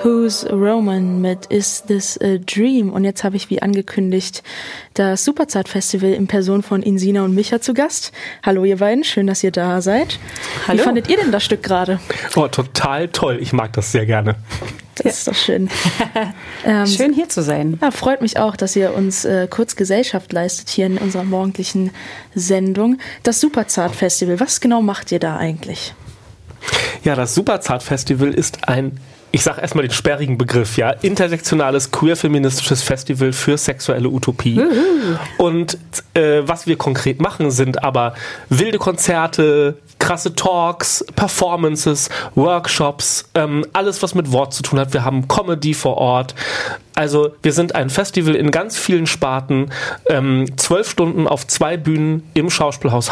Who's Roman mit Is This a Dream? Und jetzt habe ich, wie angekündigt, das Superzart-Festival in Person von Insina und Micha zu Gast. Hallo ihr beiden, schön, dass ihr da seid. Hallo. Wie fandet ihr denn das Stück gerade? Oh, total toll. Ich mag das sehr gerne. Das ist doch schön. Schön hier zu sein. Ja, freut mich auch, dass ihr uns kurz Gesellschaft leistet hier in unserer morgendlichen Sendung. Das Superzart-Festival, was genau macht ihr da eigentlich? Ja, das Superzart-Festival ist ein, ich sage erstmal den sperrigen Begriff, ja, intersektionales queer-feministisches Festival für sexuelle Utopie. Und was wir konkret machen, sind aber wilde Konzerte, krasse Talks, Performances, Workshops, alles, was mit Wort zu tun hat. Wir haben Comedy vor Ort. Also wir sind ein Festival in ganz vielen Sparten, 12 Stunden auf 2 Bühnen im Schauspielhaus